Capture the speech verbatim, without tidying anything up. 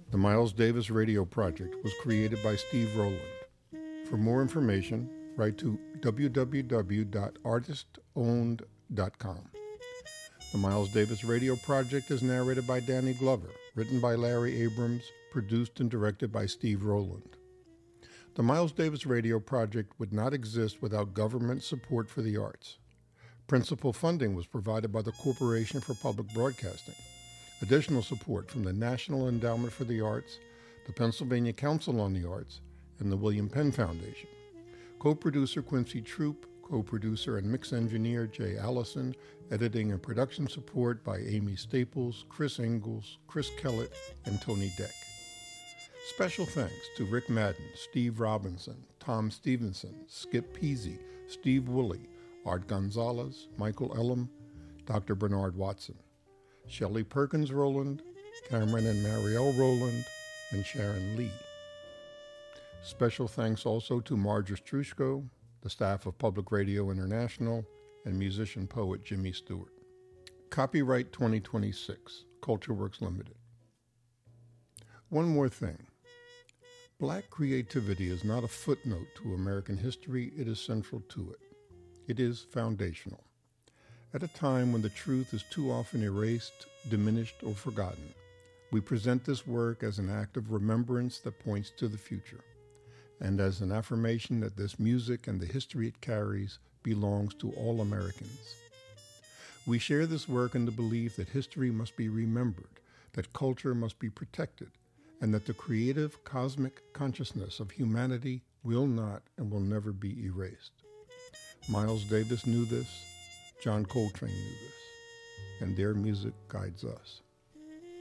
The Miles Davis Radio Project was created by Steve Rowland. For more information, write to w w w dot artist owned dot com. The Miles Davis Radio Project is narrated by Danny Glover, written by Larry Abrams, produced and directed by Steve Rowland. The Miles Davis Radio Project would not exist without government support for the arts. Principal funding was provided by the Corporation for Public Broadcasting. Additional support from the National Endowment for the Arts, the Pennsylvania Council on the Arts, and the William Penn Foundation. Co-producer Quincy Troop, co-producer and mix engineer Jay Allison, editing and production support by Amy Staples, Chris Ingalls, Chris Kellett, and Tony Deck. Special thanks to Rick Madden, Steve Robinson, Tom Stevenson, Skip Peasy, Steve Woolley, Art Gonzalez, Michael Elam, Doctor Bernard Watson, Shelley Perkins Rowland, Cameron and Marielle Rowland, and Sharon Lee. Special thanks also to Marge Strushko, the staff of Public Radio International, and musician-poet Jimmy Stewart. Copyright twenty twenty-six, CultureWorks Limited. One more thing. Black creativity is not a footnote to American history, it is central to it. It is foundational. At a time when the truth is too often erased, diminished, or forgotten, we present this work as an act of remembrance that points to the future, and as an affirmation that this music and the history it carries belongs to all Americans. We share this work in the belief that history must be remembered, that culture must be protected, and that the creative cosmic consciousness of humanity will not and will never be erased. Miles Davis knew this, John Coltrane knew this, and their music guides us.